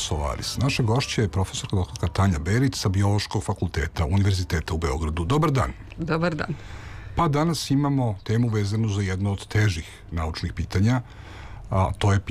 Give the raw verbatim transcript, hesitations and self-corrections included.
Solaris. Naša gošća je profesorka doktorka Tanja Berić sa Biološkog fakulteta Univerziteta u Beogradu. Dobar dan. Dobar dan. Pa danas imamo temu vezanu za jedno od težih naučnih pitanja, a to je